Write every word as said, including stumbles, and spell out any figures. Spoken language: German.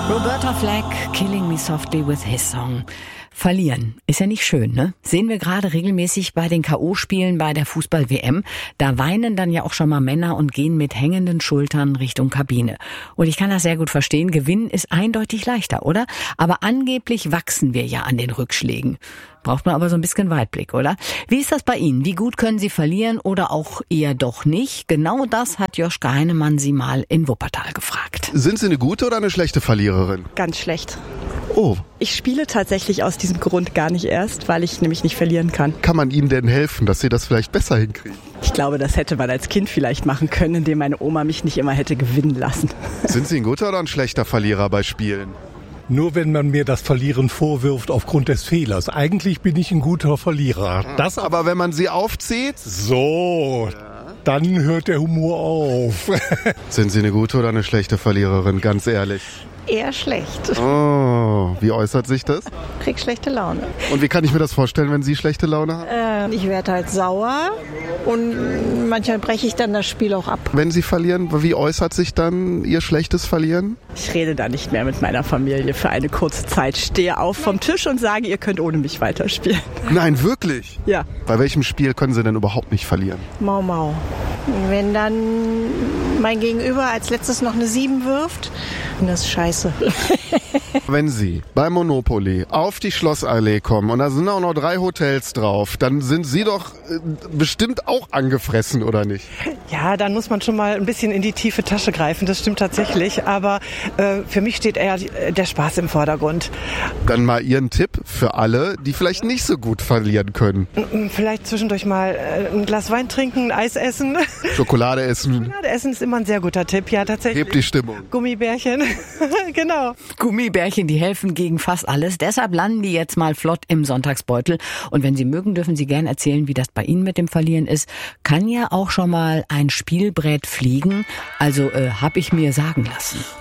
Roberta Flack, Killing Me Softly with His Song. Verlieren ist ja nicht schön, ne? Sehen wir gerade regelmäßig bei den K O-Spielen bei der Fußball-W M. Da weinen dann ja auch schon mal Männer und gehen mit hängenden Schultern Richtung Kabine. Und ich kann das sehr gut verstehen. Gewinnen ist eindeutig leichter, oder? Aber angeblich wachsen wir ja an den Rückschlägen. Braucht man aber so ein bisschen Weitblick, oder? Wie ist das bei Ihnen? Wie gut können Sie verlieren oder auch eher doch nicht? Genau das hat Joschka Heinemann Sie mal in Wuppertal gefragt. Sind Sie eine gute oder eine schlechte Verliererin? Ganz schlecht. Oh. Ich spiele tatsächlich aus diesem Grund gar nicht erst, weil ich nämlich nicht verlieren kann. Kann man Ihnen denn helfen, dass Sie das vielleicht besser hinkriegen? Ich glaube, das hätte man als Kind vielleicht machen können, indem meine Oma mich nicht immer hätte gewinnen lassen. Sind Sie ein guter oder ein schlechter Verlierer bei Spielen? Nur wenn man mir das Verlieren vorwirft aufgrund des Fehlers. Eigentlich bin ich ein guter Verlierer. Das aber wenn man sie aufzieht? So, dann hört der Humor auf. Sind Sie eine gute oder eine schlechte Verliererin, ganz ehrlich? Eher schlecht. Oh, wie äußert sich das? Krieg schlechte Laune. Und wie kann ich mir das vorstellen, wenn Sie schlechte Laune haben? Äh, ich werde halt sauer und manchmal breche ich dann das Spiel auch ab. Wenn Sie verlieren, wie äußert sich dann Ihr schlechtes Verlieren? Ich rede da nicht mehr mit meiner Familie für eine kurze Zeit. Stehe auf vom Tisch und sage, ihr könnt ohne mich weiterspielen. Nein, wirklich? Ja. Bei welchem Spiel können Sie denn überhaupt nicht verlieren? Mau Mau. Wenn dann mein Gegenüber als letztes noch eine sieben wirft, dann ist scheiße. Wenn Sie bei Monopoly auf die Schlossallee kommen und da sind auch noch drei Hotels drauf, dann sind Sie doch äh, bestimmt auch angefressen, oder nicht? Ja, dann muss man schon mal ein bisschen in die tiefe Tasche greifen, das stimmt tatsächlich. Aber äh, für mich steht eher der Spaß im Vordergrund. Dann mal Ihren Tipp für alle, die vielleicht nicht so gut verlieren können. Vielleicht zwischendurch mal äh, ein Glas Wein trinken, ein Eis essen. Schokolade essen. Schokolade essen ist immer ein sehr guter Tipp, ja tatsächlich. Hebt die Stimmung. Gummibärchen, genau. Gummibärchen, die helfen gegen fast alles. Deshalb landen die jetzt mal flott im Sonntagsbeutel. Und wenn Sie mögen, dürfen Sie gerne erzählen, wie das bei Ihnen mit dem Verlieren ist. Kann ja auch schon mal ein Spielbrett fliegen. Also äh, habe ich mir sagen lassen.